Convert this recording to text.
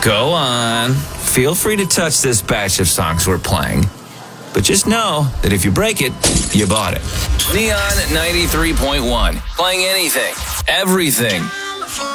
Go on. Feel free to touch this batch of songs we're playing. But just know that if you break it, you bought it. Neon 93.1. Playing anything, everything.